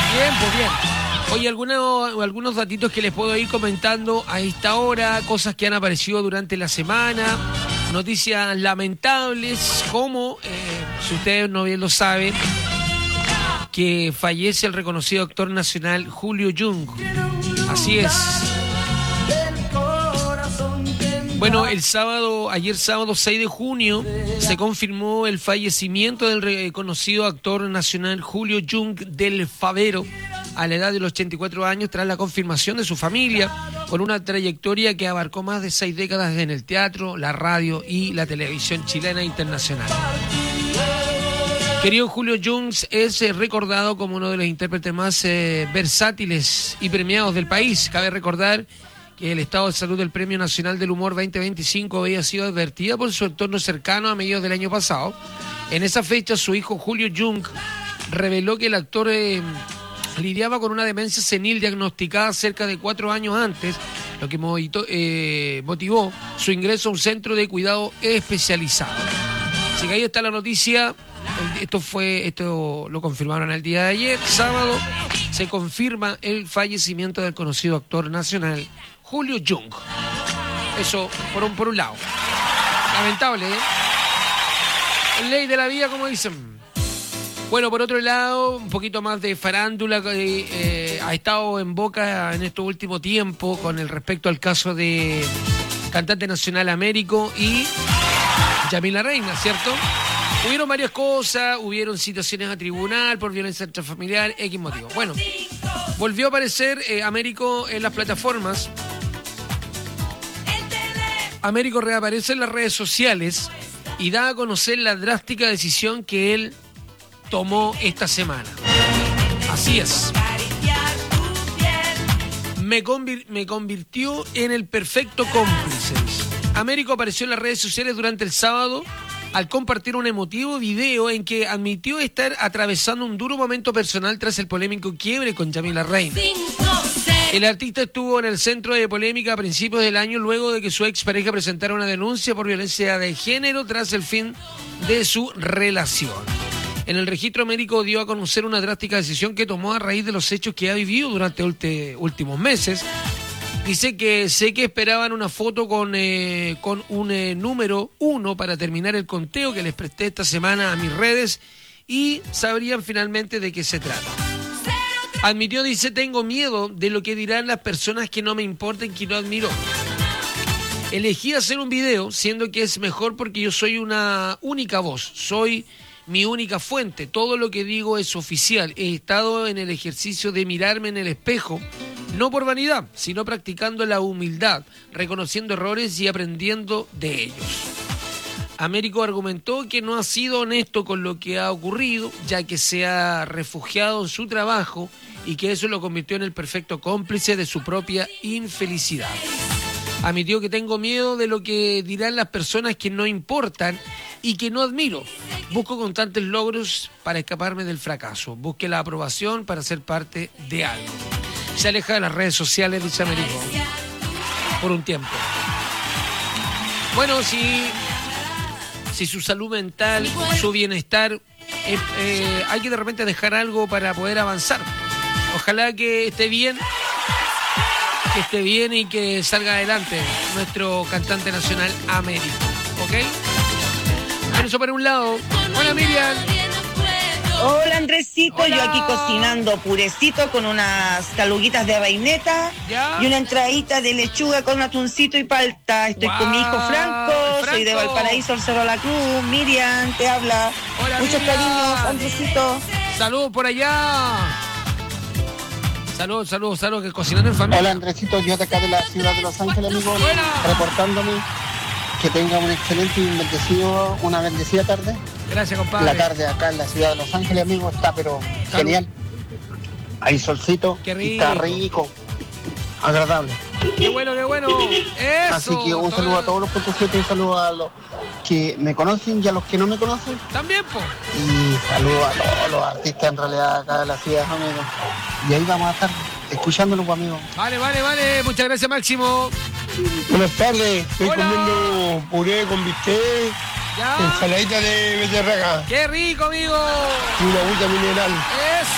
Bien, pues bien. Oye, algunos datitos que les puedo ir comentando a esta hora, cosas que han aparecido durante la semana, noticias lamentables, como, si ustedes no bien lo saben, que fallece el reconocido actor nacional Julio Jung. Así es. Bueno, ayer sábado 6 de junio, se confirmó el fallecimiento del reconocido actor nacional Julio Jung del Favero, a la edad de los 84 años, tras la confirmación de su familia, con una trayectoria que abarcó más de 6 décadas en el teatro, la radio y la televisión chilena e internacional. Querido Julio Jung es recordado como uno de los intérpretes más versátiles y premiados del país. Cabe recordar que el estado de salud del Premio Nacional del Humor 2025 había sido advertida por su entorno cercano a mediados del año pasado. En esa fecha, su hijo Julio Jung reveló que el actor lidiaba con una demencia senil diagnosticada cerca de 4 años antes, lo que motivó su ingreso a un centro de cuidado especializado. Así que ahí está la noticia. Esto lo confirmaron el día de ayer, sábado. Se confirma el fallecimiento del conocido actor nacional Julio Jung. Eso por un lado. Lamentable, ¿eh? Ley de la vida, como dicen. Bueno, por otro lado, un poquito más de farándula que ha estado en boca en estos últimos tiempos con el respecto al caso de cantante nacional Américo y Yamila Reina, ¿cierto? Hubieron varias cosas, hubieron situaciones a tribunal por violencia intrafamiliar, X motivo. Bueno, volvió a aparecer Américo en las plataformas. Américo reaparece en las redes sociales y da a conocer la drástica decisión que él tomó esta semana. Así es. Me convirtió en el perfecto cómplice. Américo apareció en las redes sociales durante el sábado al compartir un emotivo video en que admitió estar atravesando un duro momento personal tras el polémico quiebre con Yamila Reina. El artista estuvo en el centro de polémica a principios del año luego de que su expareja presentara una denuncia por violencia de género tras el fin de su relación. En el registro Américo dio a conocer una drástica decisión que tomó a raíz de los hechos que ha vivido durante últimos meses. Dice que sé que esperaban una foto con un número 1 para terminar el conteo que les presté esta semana a mis redes y sabrían finalmente de qué se trata. Admitió, dice, tengo miedo de lo que dirán las personas que no me importen, que no admiro. Elegí hacer un video, siendo que es mejor porque yo soy una única voz, soy mi única fuente, todo lo que digo es oficial. He estado en el ejercicio de mirarme en el espejo, no por vanidad, sino practicando la humildad, reconociendo errores y aprendiendo de ellos. Américo argumentó que no ha sido honesto con lo que ha ocurrido, ya que se ha refugiado en su trabajo y que eso lo convirtió en el perfecto cómplice de su propia infelicidad. Admitió que tengo miedo de lo que dirán las personas que no importan y que no admiro. Busco constantes logros para escaparme del fracaso. Busque la aprobación para ser parte de algo. Se aleja de las redes sociales, dice Américo, por un tiempo. Bueno, si su salud mental, su bienestar, hay que de repente dejar algo para poder avanzar. Ojalá que esté bien y que salga adelante nuestro cantante nacional Américo, ¿ok? Bueno, eso por un lado. Hola, Miriam. Hola, Andresito. Hola. Yo aquí cocinando purecito con unas caluguitas de vaineta. ¿Ya? Y una entradita de lechuga con atuncito y palta. Estoy con mi hijo Franco. Soy de Valparaíso, el Cerro La Cruz. Miriam, te habla. Hola, Muchos Miriam. cariños, Andresito. Saludos por allá. Saludos, que cocinando en familia. Hola, Andresito, yo de acá de la ciudad de Los Ángeles, amigo, Buena. reportándome que tenga un excelente y una bendecida tarde. Gracias, compadre. La tarde acá en la ciudad de Los Ángeles, amigo, está pero genial. Hay solcito, Qué y está rico, agradable. Qué bueno. Eso. Así que un saludo a todos los .7, un saludo a los que me conocen y a los que no me conocen. También, po. Y saludo a todos los artistas en realidad acá de la ciudad, amigo. Y ahí vamos a estar escuchándonos, amigo. Vale. Muchas gracias, Máximo. Buenas tardes, estoy Hola. comiendo puré con bistec, Ya. ensaladita de becerraga Qué rico, amigo. y una agüita mineral. Eso.